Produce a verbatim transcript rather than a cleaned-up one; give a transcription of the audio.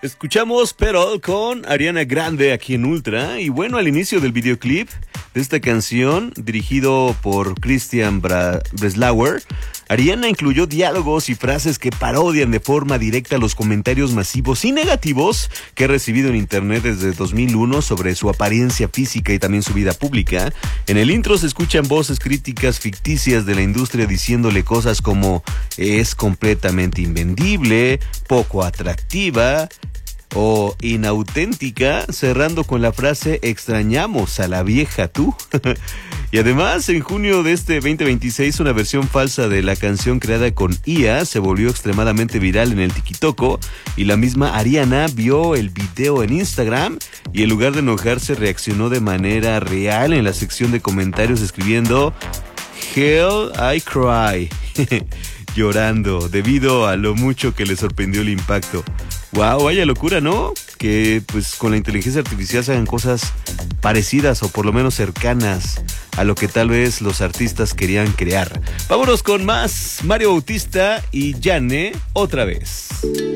Escuchamos Pearl con Ariana Grande aquí en Ultra. Y bueno, al inicio del videoclip de esta canción, dirigido por Christian Bra- Breslauer, Ariana incluyó diálogos y frases que parodian de forma directa los comentarios masivos y negativos que ha recibido en internet desde dos mil uno sobre su apariencia física y también su vida pública. En el intro se escuchan voces críticas ficticias de la industria diciéndole cosas como es completamente invendible, poco atractiva o inauténtica, cerrando con la frase extrañamos a la vieja tú. Y además, en junio de este veinte veintiséis, una versión falsa de la canción creada con I A se volvió extremadamente viral en el TikTok, y la misma Ariana vio el video en Instagram y en lugar de enojarse reaccionó de manera real en la sección de comentarios escribiendo Hell I Cry, llorando debido a lo mucho que le sorprendió el impacto. Wow, vaya locura, ¿no? Que pues con la inteligencia artificial se hagan cosas parecidas o por lo menos cercanas a lo que tal vez los artistas querían crear. Vámonos con más Mario Bautista y Yane otra vez.